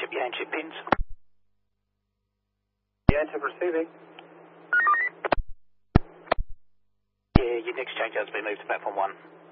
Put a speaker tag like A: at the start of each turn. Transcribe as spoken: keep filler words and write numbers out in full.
A: Chip, your handship pins.
B: Yeah, to receiving.
A: Yeah, your next change has been moved to platform one.